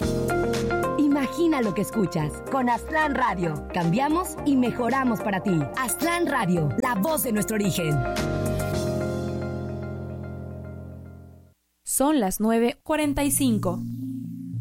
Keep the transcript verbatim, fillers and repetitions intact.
Imagina lo que escuchas. Con Aztlán Radio. Cambiamos y mejoramos para ti. Aztlán Radio, la voz de nuestro origen. Son las nueve cuarenta y cinco.